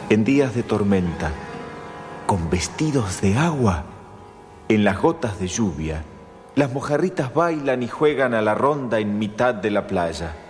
En días de tormenta, con vestidos de agua, en las gotas de lluvia, las mojarritas bailan y juegan a la ronda en mitad de la playa.